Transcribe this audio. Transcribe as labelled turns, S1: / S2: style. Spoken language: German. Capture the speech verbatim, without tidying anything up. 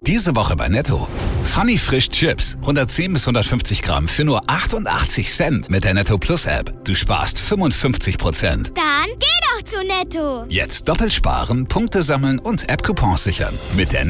S1: Diese Woche bei Netto. Funny Frisch Chips. hundertzehn bis hundertfünfzig Gramm für nur achtundachtzig Cent mit der Netto Plus App. Du sparst fünfundfünfzig Prozent.
S2: Dann geh doch zu Netto.
S1: Jetzt doppelt sparen, Punkte sammeln und App-Coupons sichern. Mit der